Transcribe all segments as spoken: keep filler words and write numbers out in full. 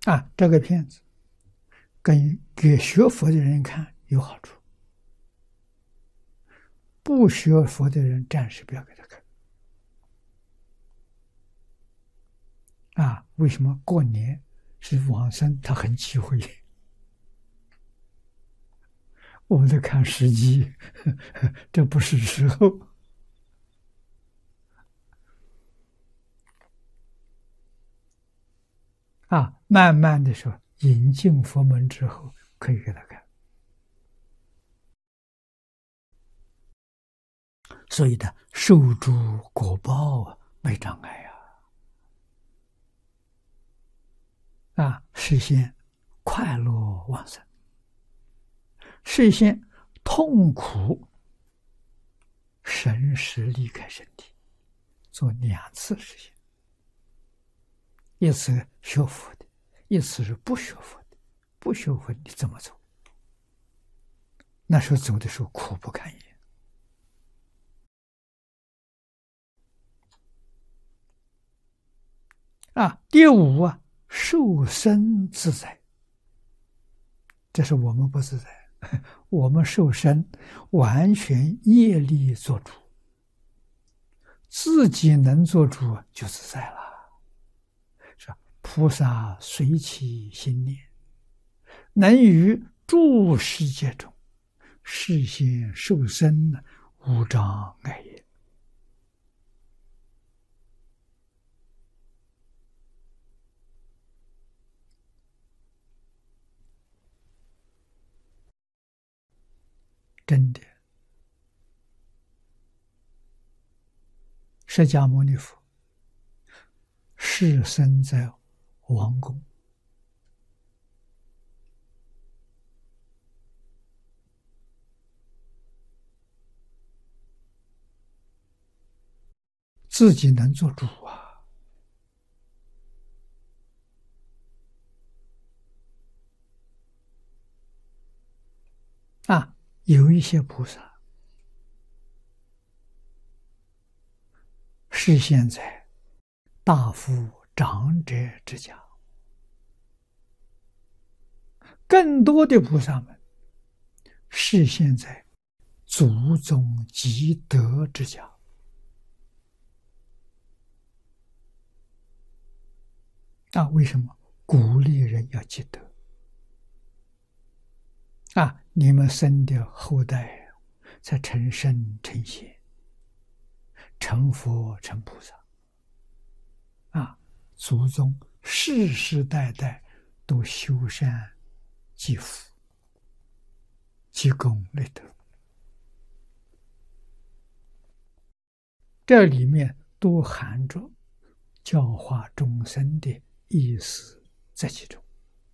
啊，这个片子跟给学佛的人看有好处，不学佛的人暂时不要给他看。啊，为什么过年是往生，他很忌讳？我们在看时机，这不是时候。啊，慢慢的说，引进佛门之后，可以给他看。所以呢，受诸果报啊，没障碍呀。啊，实现快乐往生，实现痛苦神识离开身体，做两次实现。一次学佛的，一次是不学佛的。不学佛你怎么走？那时候走的时候苦不堪言。啊，第五啊，受身自在。这是我们不自在，我们受身完全业力做主，自己能做主就自在了。是菩萨随其心念，能于诸世界中示现受身，无障碍也。真的，释迦牟尼佛是生在王宫，自己能做主啊！啊，有一些菩萨是现在大夫长者之家，更多的菩萨们是现在祖宗积德之家。啊，为什么？鼓励人要积德。啊，你们生的后代才成圣成贤，成佛成菩萨。啊，祖宗世世代代都修善积福，积功累德，这里面都含着教化众生的意思在其中。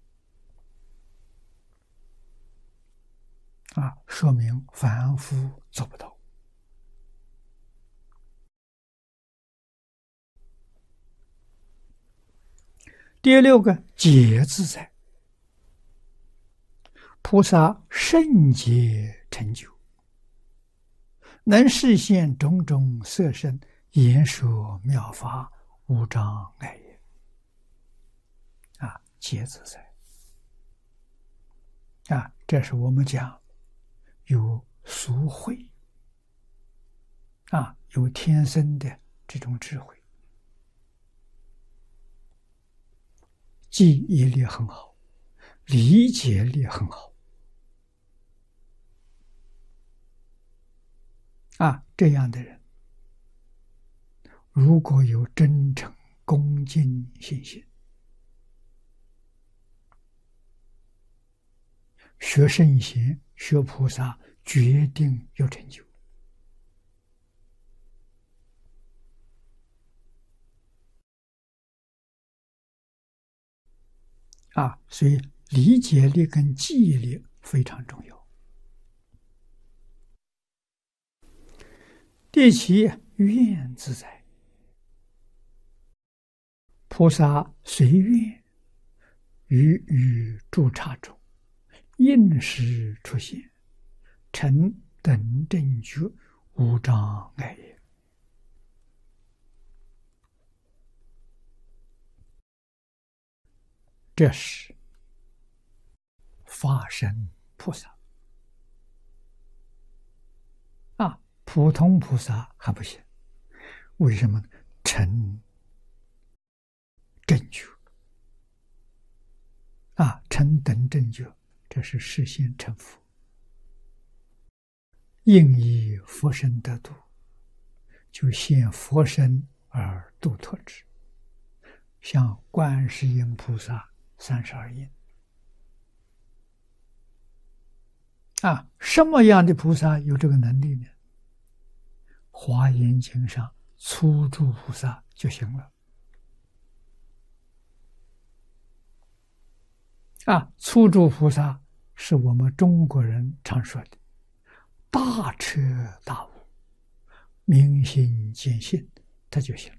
啊，说明凡夫做不到。第六个解自在，菩萨圣解成就，能示现种种色身，言说妙法，无障碍也。啊，解自在。啊，这是我们讲有俗慧，啊，有天生的这种智慧，记忆力很好，理解力很好。啊，这样的人，如果有真诚恭敬信心，学圣贤、学菩萨，决定有成就。啊，所以理解力跟记忆力非常重要。第七，愿自在。菩萨随愿于语诸刹中，应时出现，成等正觉，无障碍也。 这是法身菩萨啊，普通菩萨还不行。为什么？成正觉啊，成等正觉，这是实现成佛。应以佛身得度，就现佛身而度脱之。像观世音菩萨三十二应啊，什么样的菩萨有这个能力呢？华严经上初住菩萨就行了啊。初住菩萨是我们中国人常说的大彻大悟、明心见性，他就行了